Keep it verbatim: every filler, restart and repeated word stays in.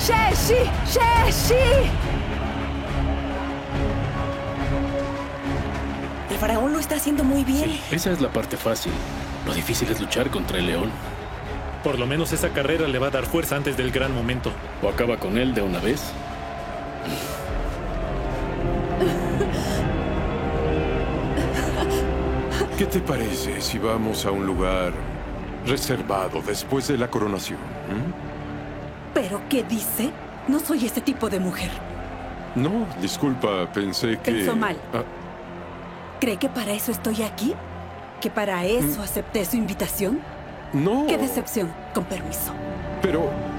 ¡Sheshi! ¡Sheshi! El faraón lo está haciendo muy bien. Sí, esa es la parte fácil. Lo difícil es luchar contra el león. Por lo menos esa carrera le va a dar fuerza antes del gran momento. O acaba con él de una vez. ¿Qué te parece si vamos a un lugar reservado después de la coronación? ¿Mm? ¿Pero qué dice? No soy ese tipo de mujer. No, disculpa, pensé que... Pensó mal. Ah, ¿Cree que para eso estoy aquí? ¿Que para eso Mm. acepté su invitación? no. ¡Qué decepción! Con permiso. Pero